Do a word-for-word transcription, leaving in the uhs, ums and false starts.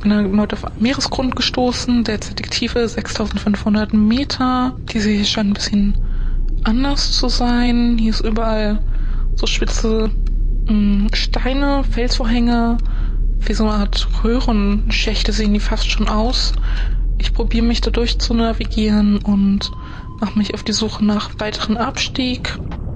bin erneut auf Meeresgrund gestoßen, der jetzt die Tiefe sechstausendfünfhundert Meter. Diese hier scheint ein bisschen anders zu sein. Hier ist überall so spitze mh, Steine, Felsvorhänge, wie so eine Art Röhrenschächte sehen die fast schon aus. Ich probiere mich da durch zu navigieren und mache mich auf die Suche nach weiteren Abstieg.